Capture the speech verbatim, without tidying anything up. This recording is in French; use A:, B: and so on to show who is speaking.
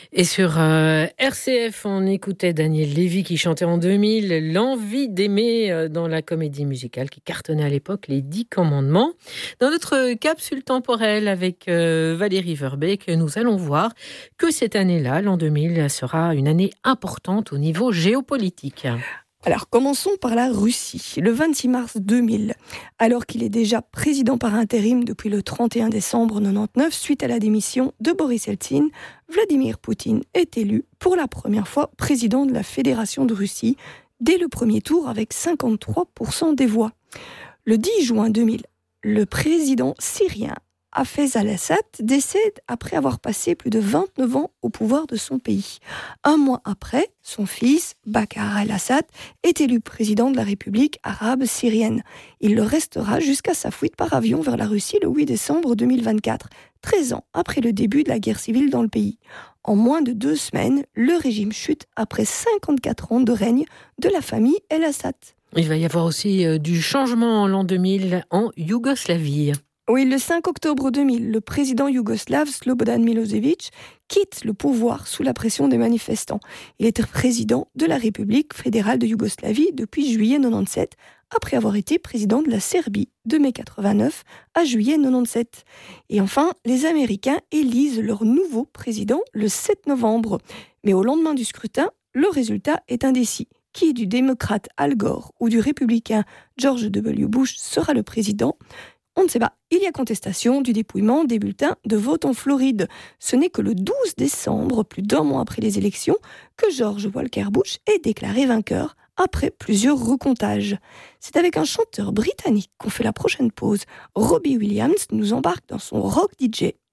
A: Et sur euh, R C F, on écoutait Daniel Lévy qui chantait en deux mille l'envie d'aimer euh, dans la comédie musicale qui cartonnait à l'époque, Les Dix Commandements. Dans notre capsule temporelle avec euh, Valérie Verbeek, nous allons voir que cette année-là, l'an deux mille, sera une année importante au niveau géopolitique.
B: Alors, commençons par la Russie. Le vingt-six mars deux mille, alors qu'il est déjà président par intérim depuis le trente et un décembre mille neuf cent quatre-vingt-dix-neuf, suite à la démission de Boris Eltsine, Vladimir Poutine est élu pour la première fois président de la Fédération de Russie, dès le premier tour avec cinquante-trois pour cent des voix. Le dix juin deux mille, le président syrien Hafez al-Assad décède après avoir passé plus de vingt-neuf ans au pouvoir de son pays. Un mois après, son fils, Bachar el-Assad, est élu président de la République arabe syrienne. Il le restera jusqu'à sa fuite par avion vers la Russie le huit décembre deux mille vingt-quatre, treize ans après le début de la guerre civile dans le pays. En moins de deux semaines, le régime chute après cinquante-quatre ans de règne de la famille el-Assad.
A: Il va y avoir aussi euh, du changement en l'an deux mille en Yougoslavie.
B: Oui, le cinq octobre deux mille, le président yougoslave Slobodan Milosevic quitte le pouvoir sous la pression des manifestants. Il était président de la République fédérale de Yougoslavie depuis juillet mille neuf cent quatre-vingt-dix-sept, après avoir été président de la Serbie de mai quatre-vingt-neuf à juillet mille neuf cent quatre-vingt-dix-sept. Et enfin, les Américains élisent leur nouveau président le sept novembre. Mais au lendemain du scrutin, le résultat est indécis. Qui du démocrate Al Gore ou du républicain George W. Bush sera le président ? On ne sait pas. Il y a contestation du dépouillement des bulletins de vote en Floride. Ce n'est que le douze décembre, plus d'un mois après les élections, que George Walker Bush est déclaré vainqueur après plusieurs recomptages. C'est avec un chanteur britannique qu'on fait la prochaine pause. Robbie Williams nous embarque dans son rock D J.